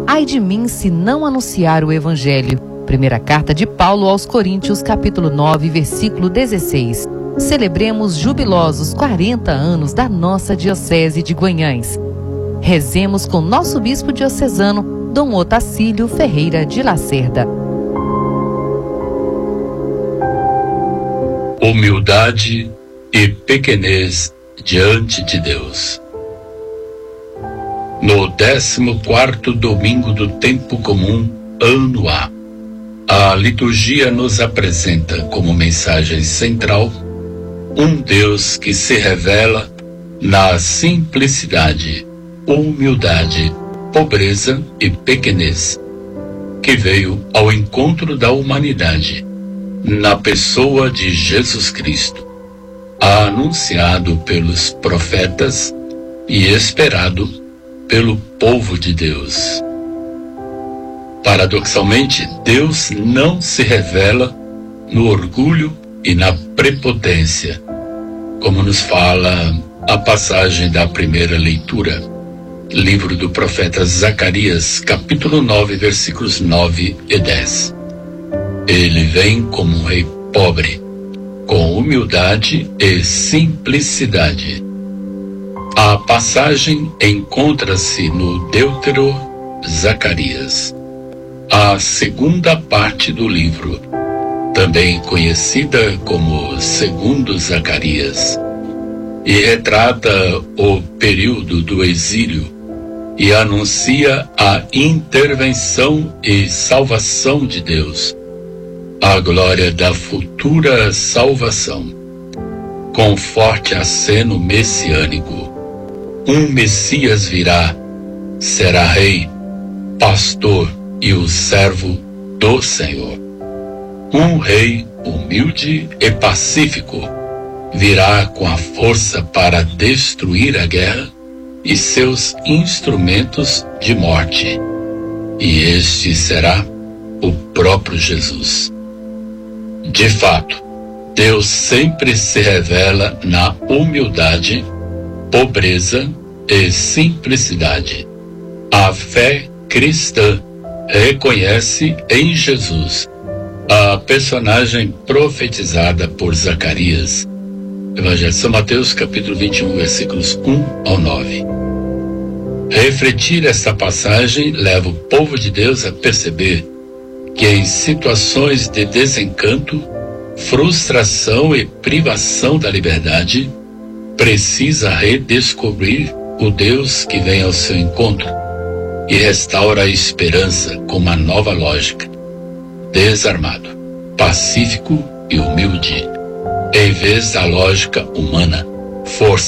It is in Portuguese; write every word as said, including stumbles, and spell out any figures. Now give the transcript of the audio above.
Ai de mim se não anunciar o Evangelho. Primeira carta de Paulo aos Coríntios, capítulo nove, versículo dezesseis. Celebremos jubilosos quarenta anos da nossa Diocese de Guanhães. Rezemos com nosso bispo diocesano, Dom Otacílio Ferreira de Lacerda. Humildade e pequenez diante de Deus. No décimo quarto domingo do tempo comum, ano A, a liturgia nos apresenta como mensagem central um Deus que se revela na simplicidade, humildade, pobreza e pequenez, que veio ao encontro da humanidade na pessoa de Jesus Cristo, anunciado pelos profetas e esperado pelo povo de Deus. Paradoxalmente, Deus não se revela no orgulho e na prepotência, como nos fala a passagem da primeira leitura, livro do profeta Zacarias, capítulo nove, versículos nove e dez. Ele vem como um rei pobre, com humildade e simplicidade. A passagem encontra-se no Deutero Zacarias, a segunda parte do livro, também conhecida como Segundo Zacarias, e retrata o período do exílio e anuncia a intervenção e salvação de Deus, a glória da futura salvação, com forte aceno messiânico. Um Messias virá, será rei, pastor e o servo do Senhor. Um rei humilde e pacífico virá com a força para destruir a guerra e seus instrumentos de morte. E este será o próprio Jesus. De fato, Deus sempre se revela na humildade, pobreza e simplicidade. A fé cristã reconhece em Jesus a personagem profetizada por Zacarias. Evangelho de São Mateus, capítulo vinte e um, versículos um ao nove. Refletir esta passagem leva o povo de Deus a perceber que em situações de desencanto, frustração e privação da liberdade, precisa redescobrir o Deus que vem ao seu encontro e restaura a esperança com uma nova lógica, desarmado, pacífico e humilde, em vez da lógica humana, força